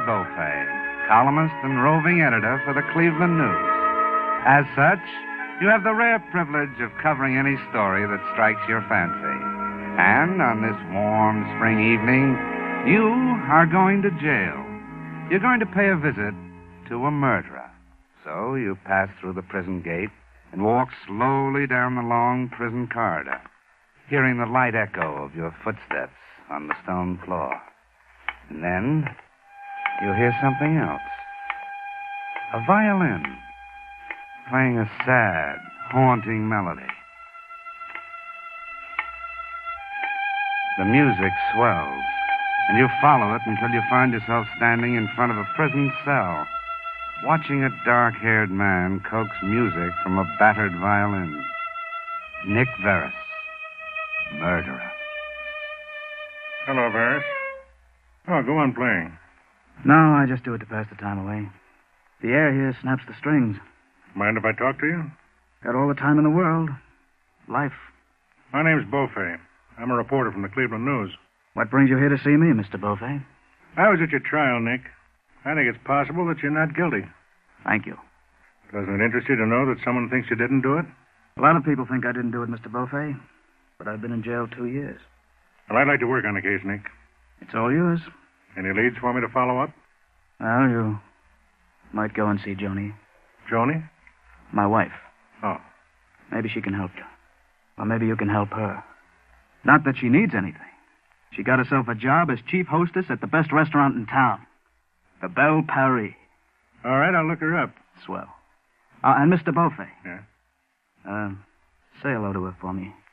Beaufay, columnist and roving editor for the Cleveland News. As such, you have the rare privilege of covering any story that strikes your fancy. And on this warm spring evening, you are going to jail. You're going to pay a visit to a murderer. So you pass through the prison gate and walk slowly down the long prison corridor, hearing the light echo of your footsteps on the stone floor. And then you'll hear something else. A violin playing a sad, haunting melody. The music swells, and you follow it until you find yourself standing in front of a prison cell, watching a dark-haired man coax music from a battered violin. Nick Verris, murderer. Hello, Verris. Oh, go on playing. No, I just do it to pass the time away. The air here snaps the strings. Mind if I talk to you? Got all the time in the world. Life. My name's Beaufay. I'm a reporter from the Cleveland News. What brings you here to see me, Mr. Beaufay? I was at your trial, Nick. I think it's possible that you're not guilty. Thank you. Doesn't it interest you to know that someone thinks you didn't do it? A lot of people think I didn't do it, Mr. Beaufay. But I've been in jail 2 years. Well, I'd like to work on the case, Nick. It's all yours. Any leads for me to follow up? Well, you might go and see Joni. Joni? My wife. Oh. Maybe she can help you. Or maybe you can help her. Not that she needs anything. She got herself a job as chief hostess at the best restaurant in town. The Belle Paris. All right, I'll look her up. Swell. And Mr. Beaufay. Yeah? Say hello to her for me.